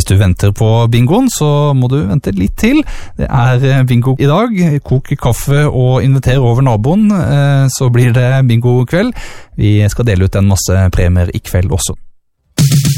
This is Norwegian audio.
Hvis du venter på bingoen, så må du vente litt til. Det bingo i dag. Kok kaffe og inviter over naboen, så blir det bingo kveld. Vi skal dele ut en masse premier i kveld også.